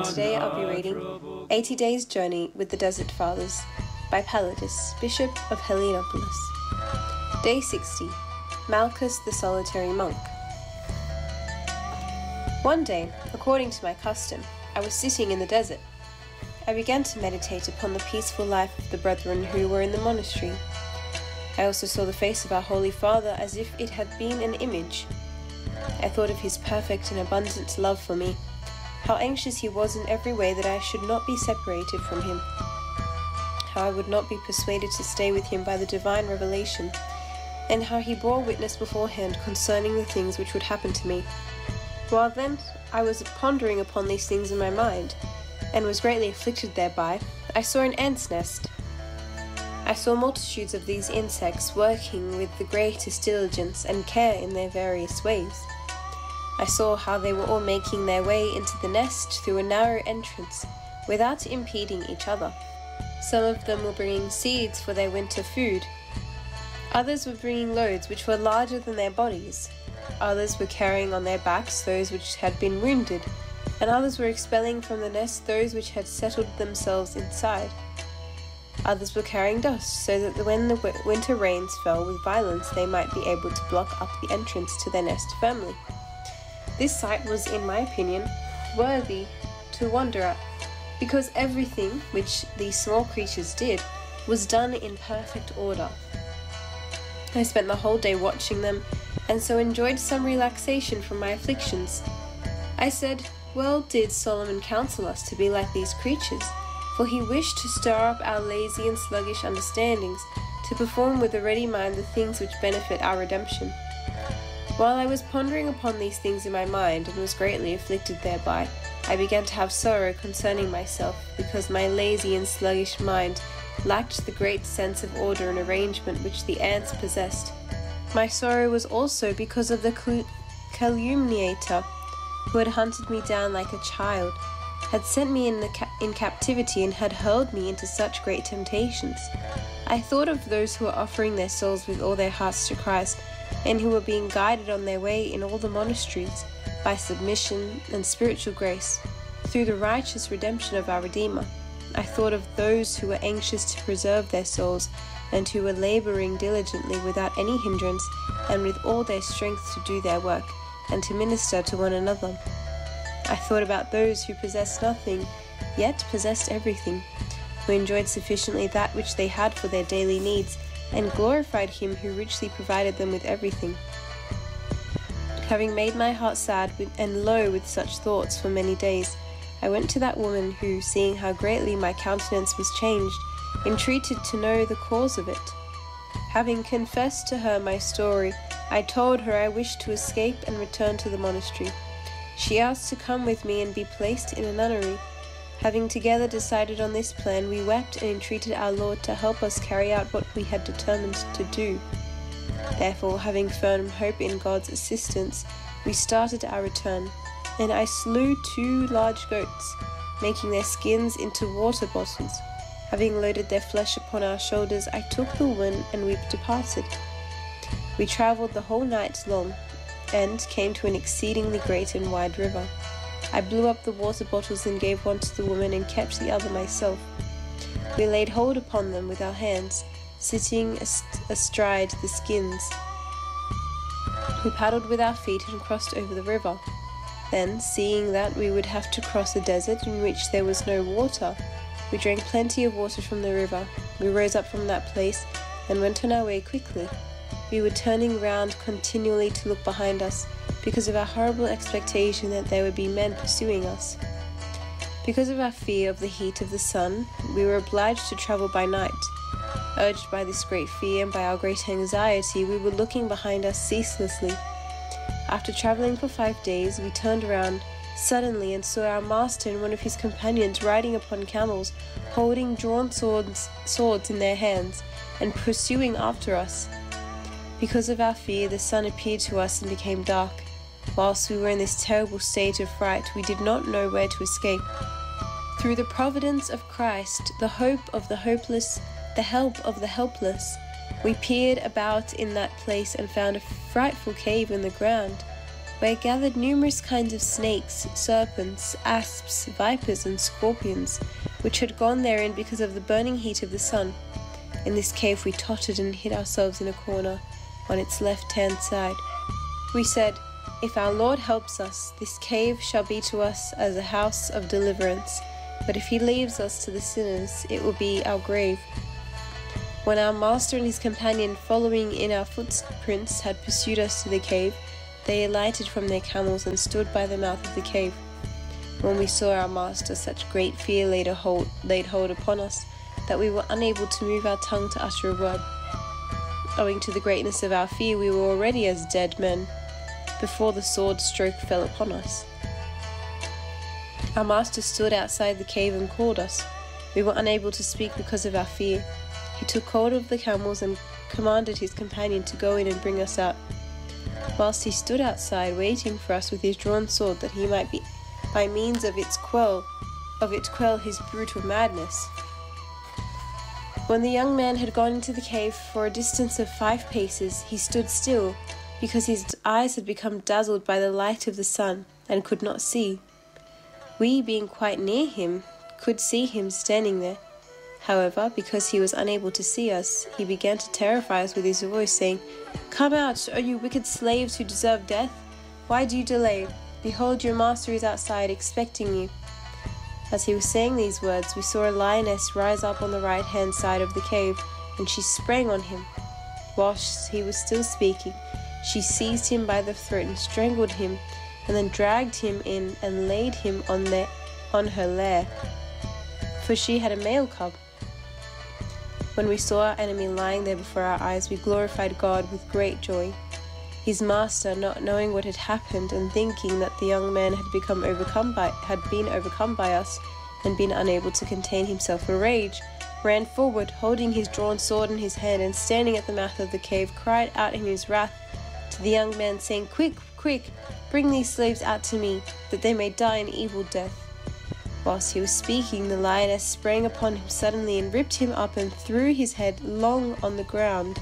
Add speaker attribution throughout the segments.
Speaker 1: Today I'll be reading 80 Days Journey with the Desert Fathers by Palladius, Bishop of Heliopolis. Day 60. Malchus the Solitary Monk. One day, according to my custom, I was sitting in the desert. I began to meditate upon the peaceful life of the brethren who were in the monastery. I also saw the face of our Holy Father as if it had been an image. I thought of his perfect and abundant love for me, how anxious he was in every way that I should not be separated from him, how I would not be persuaded to stay with him by the divine revelation, and how he bore witness beforehand concerning the things which would happen to me. While then I was pondering upon these things in my mind, and was greatly afflicted thereby, I saw an ant's nest. I saw multitudes of these insects working with the greatest diligence and care in their various ways. I saw how they were all making their way into the nest through a narrow entrance, without impeding each other. Some of them were bringing seeds for their winter food. Others were bringing loads which were larger than their bodies. Others were carrying on their backs those which had been wounded, and others were expelling from the nest those which had settled themselves inside. Others were carrying dust, so that when the winter rains fell with violence, they might be able to block up the entrance to their nest firmly. This sight was, in my opinion, worthy to wonder at, because everything which these small creatures did was done in perfect order. I spent the whole day watching them, and so enjoyed some relaxation from my afflictions. I said, well did Solomon counsel us to be like these creatures, for he wished to stir up our lazy and sluggish understandings, to perform with a ready mind the things which benefit our redemption. While I was pondering upon these things in my mind, and was greatly afflicted thereby, I began to have sorrow concerning myself, because my lazy and sluggish mind lacked the great sense of order and arrangement which the ants possessed. My sorrow was also because of the calumniator, who had hunted me down like a child, had sent me in captivity, and had hurled me into such great temptations. I thought of those who were offering their souls with all their hearts to Christ, and who were being guided on their way in all the monasteries by submission and spiritual grace, through the righteous redemption of our Redeemer. I thought of those who were anxious to preserve their souls, and who were laboring diligently without any hindrance, and with all their strength to do their work, and to minister to one another. I thought about those who possessed nothing, yet possessed everything, who enjoyed sufficiently that which they had for their daily needs, and glorified him who richly provided them with everything. Having made my heart sad and low with such thoughts for many days, I went to that woman who, seeing how greatly my countenance was changed, entreated to know the cause of it. Having confessed to her my story, I told her I wished to escape and return to the monastery. She asked to come with me and be placed in a nunnery. Having together decided on this plan, we wept and entreated our Lord to help us carry out what we had determined to do. Therefore, having firm hope in God's assistance, we started our return, and I slew 2 large goats, making their skins into water bottles. Having loaded their flesh upon our shoulders, I took the woman, and we departed. We travelled the whole night long, and came to an exceedingly great and wide river. I blew up the water bottles and gave one to the woman, and kept the other myself. We laid hold upon them with our hands, sitting astride the skins. We paddled with our feet and crossed over the river. Then, seeing that we would have to cross a desert in which there was no water, we drank plenty of water from the river. We rose up from that place, and went on our way quickly. We were turning round continually to look behind us, because of our horrible expectation that there would be men pursuing us. Because of our fear of the heat of the sun, we were obliged to travel by night. Urged by this great fear and by our great anxiety, we were looking behind us ceaselessly. After travelling for 5 days, we turned around suddenly and saw our master and one of his companions riding upon camels, holding drawn swords in their hands, and pursuing after us. Because of our fear, the sun appeared to us and became dark. Whilst we were in this terrible state of fright, we did not know where to escape. Through the providence of Christ, the hope of the hopeless, the help of the helpless, we peered about in that place and found a frightful cave in the ground. where gathered numerous kinds of snakes, serpents, asps, vipers, and scorpions, which had gone therein because of the burning heat of the sun. In this cave we tottered and hid ourselves in a corner on its left-hand side. We said, "If our Lord helps us, this cave shall be to us as a house of deliverance, but if he leaves us to the sinners, it will be our grave." When our master and his companion, following in our footprints, had pursued us to the cave, they alighted from their camels and stood by the mouth of the cave. When we saw our master, such great fear laid hold upon us that we were unable to move our tongue to utter a word. Owing to the greatness of our fear, we were already as dead men before the sword stroke fell upon us. Our master stood outside the cave and called us. We were unable to speak because of our fear. He took hold of the camels and commanded his companion to go in and bring us out, whilst he stood outside waiting for us with his drawn sword, that he might be by means of it quell his brutal madness. When the young man had gone into the cave for a distance of 5 paces, he stood still, because his eyes had become dazzled by the light of the sun, and could not see. We, being quite near him, could see him standing there. However, because he was unable to see us, he began to terrify us with his voice, saying, "Come out, O you wicked slaves who deserve death! Why do you delay? Behold, your master is outside, expecting you." As he was saying these words, we saw a lioness rise up on the right-hand side of the cave, and she sprang on him. Whilst he was still speaking, she seized him by the throat and strangled him, and then dragged him in and laid him on her lair, for she had a male cub. When we saw our enemy lying there before our eyes, we glorified God with great joy. His master, not knowing what had happened and thinking that the young man had been overcome by us and been unable to contain himself for rage, ran forward, holding his drawn sword in his hand, and standing at the mouth of the cave, cried out in his wrath to the young man, saying, "Quick, quick, bring these slaves out to me, that they may die an evil death." Whilst he was speaking, the lioness sprang upon him suddenly and ripped him up and threw his head long on the ground.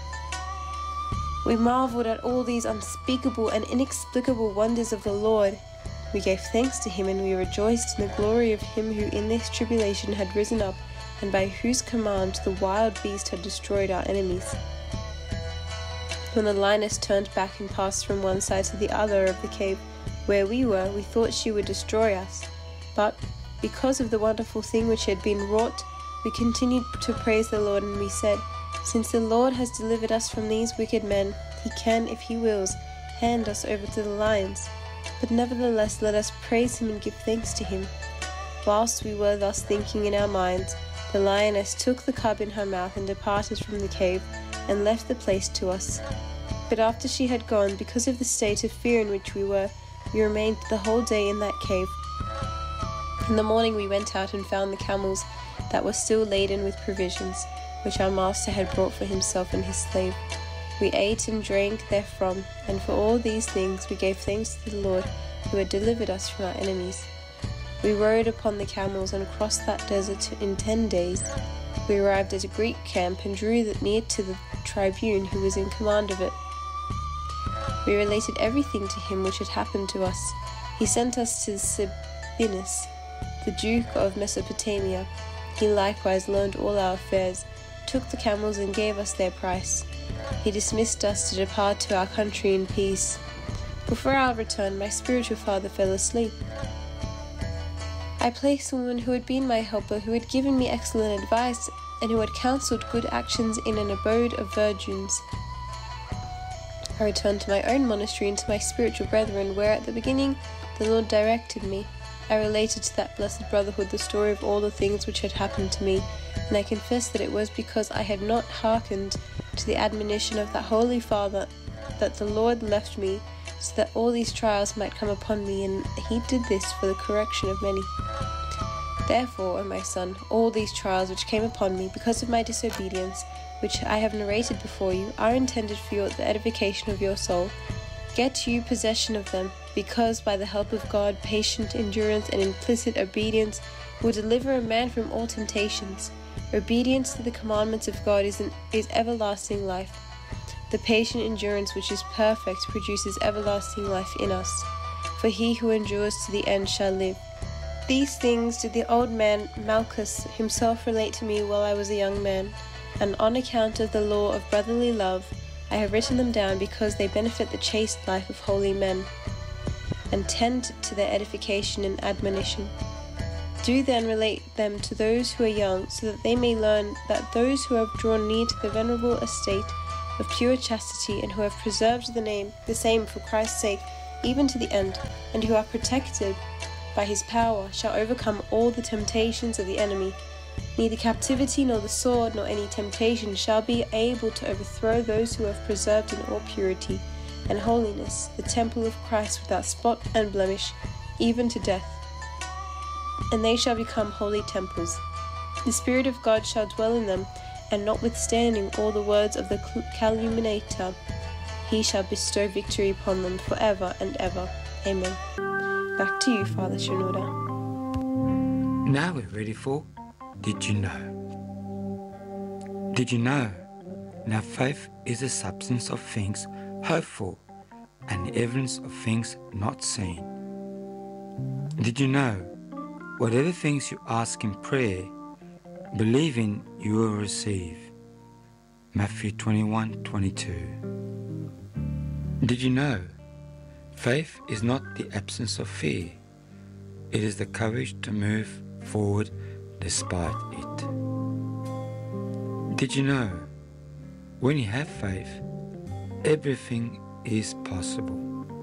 Speaker 1: We marveled at all these unspeakable and inexplicable wonders of the Lord. We gave thanks to him, and we rejoiced in the glory of him who in this tribulation had risen up, and by whose command the wild beast had destroyed our enemies. When the lioness turned back and passed from one side to the other of the cave where we were, we thought she would destroy us. But because of the wonderful thing which had been wrought, we continued to praise the Lord, and we said, "Since the Lord has delivered us from these wicked men, he can, if he wills, hand us over to the lions. But nevertheless let us praise him and give thanks to him." Whilst we were thus thinking in our minds, the lioness took the cub in her mouth and departed from the cave, and left the place to us. But after she had gone, because of the state of fear in which we were, we remained the whole day in that cave. In the morning we went out and found the camels that were still laden with provisions, which our master had brought for himself and his slave. We ate and drank therefrom, and for all these things we gave thanks to the Lord, who had delivered us from our enemies. We rode upon the camels and crossed that desert in 10 days. We arrived at a Greek camp and drew near to the tribune who was in command of it. We related everything to him which had happened to us. He sent us to Sabinus, the Duke of Mesopotamia. He likewise learned all our affairs, took the camels and gave us their price. He dismissed us to depart to our country in peace. Before our return, my spiritual father fell asleep. I placed a woman who had been my helper, who had given me excellent advice, and who had counselled good actions in an abode of virgins. I returned to my own monastery and to my spiritual brethren, where at the beginning the Lord directed me. I related to that blessed brotherhood the story of all the things which had happened to me, and I confessed that it was because I had not hearkened to the admonition of that Holy Father that the Lord left me, so that all these trials might come upon me, and he did this for the correction of many. Therefore, O my son, all these trials which came upon me because of my disobedience, which I have narrated before you, are intended for the edification of your soul. Get you possession of them, because by the help of God, patient endurance and implicit obedience will deliver a man from all temptations. Obedience to the commandments of God is everlasting life. The patient endurance which is perfect produces everlasting life in us, for he who endures to the end shall live. These things did the old man Malchus himself relate to me while I was a young man, and on account of the law of brotherly love I have written them down because they benefit the chaste life of holy men, and tend to their edification and admonition. Do then relate them to those who are young, so that they may learn that those who have drawn near to the venerable estate of pure chastity, and who have preserved the same for Christ's sake, even to the end, and who are protected by his power, shall overcome all the temptations of the enemy. Neither captivity nor the sword nor any temptation shall be able to overthrow those who have preserved in all purity and holiness the temple of Christ without spot and blemish, even to death. And they shall become holy temples. The Spirit of God shall dwell in them, and notwithstanding all the words of the calumniator, he shall bestow victory upon them forever and ever. Amen. Back to you, Father Shinoda.
Speaker 2: Now we're ready for Did You Know? Did you know? Now faith is the substance of things hoped for and the evidence of things not seen. Did you know? Whatever things you ask in prayer, believing you will receive. Matthew 21:22. Did you know? Faith is not the absence of fear. It is the courage to move forward despite it. Did you know? When you have faith, everything is possible.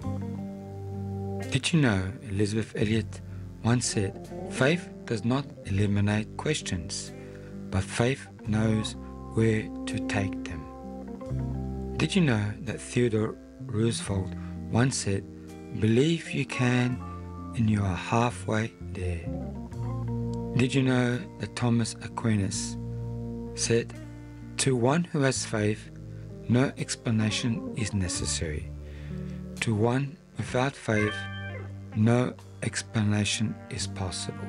Speaker 2: Did you know Elizabeth Elliot once said, faith does not eliminate questions, but faith knows where to take them. Did you know that Theodore Roosevelt once said, believe you can and you are halfway there. Did you know that Thomas Aquinas said, to one who has faith, no explanation is necessary. To one without faith, no explanation is possible.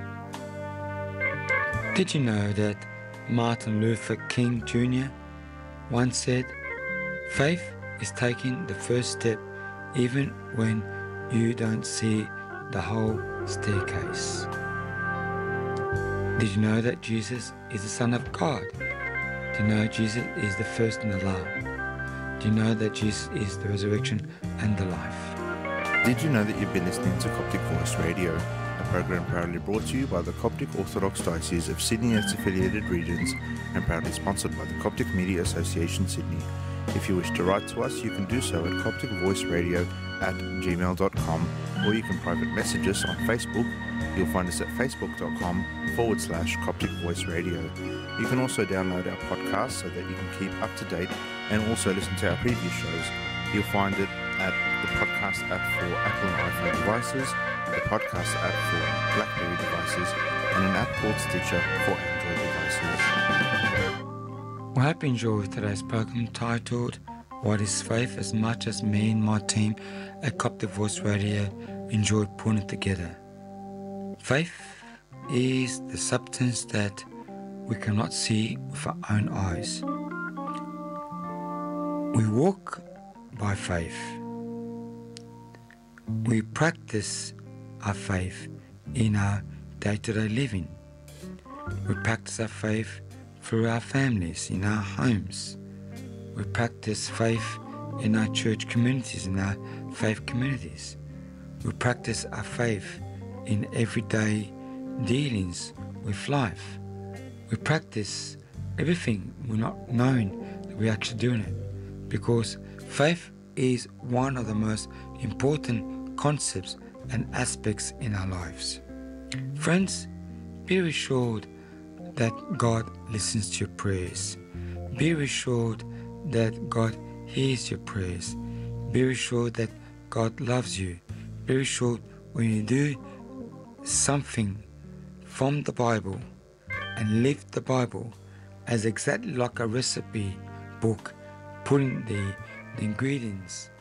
Speaker 2: Did you know that Martin Luther King Jr. once said, faith is taking the first step even when you don't see the whole staircase. Did you know that Jesus is the Son of God? Do you know Jesus is the first and the last? Do you know that Jesus is the resurrection and the life?
Speaker 3: Did you know that you've been listening to Coptic Voice Radio, a program proudly brought to you by the Coptic Orthodox Diocese of Sydney and its affiliated regions, and proudly sponsored by the Coptic Media Association Sydney. If you wish to write to us, you can do so at copticvoiceradio@gmail.com, or you can private message us on Facebook. You'll find us at facebook.com/Coptic Voice Radio. You can also download our podcast so that you can keep up to date and also listen to our previous shows. You'll find it at the podcast app for Apple and iPhone devices, the podcast app for BlackBerry devices, and an app called Stitcher for Android devices.
Speaker 2: We hope you enjoyed today's program titled What is Faith, as much as me and my team at Coptic Voice Radio enjoyed putting it together. Faith is the substance that we cannot see with our own eyes. We walk by faith. We practice our faith in our day-to-day living. We practice our faith through our families, in our homes. We practice faith in our church communities, in our faith communities. We practice our faith in everyday dealings with life. We practice everything we're not knowing that we're actually doing it, because faith is one of the most important concepts and aspects in our lives. Friends, be assured that God listens to your prayers. Be assured that God hears your prayers. Be assured that God loves you. Be assured when you do something from the Bible and live the Bible as exactly like a recipe book, putting the ingredients